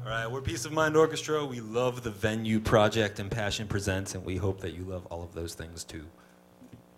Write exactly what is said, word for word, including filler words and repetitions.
All right, we're Peace of Mind Orchestra. We love the Venue Project and Passion Presents, and we hope that you love all of those things too.